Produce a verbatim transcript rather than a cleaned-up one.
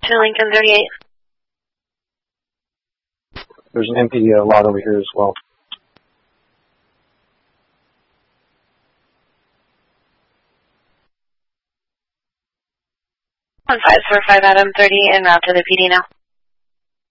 to Lincoln thirty-eight. There's an empty uh, lot over here as well. one five four five Adam thirty en route to the P D now.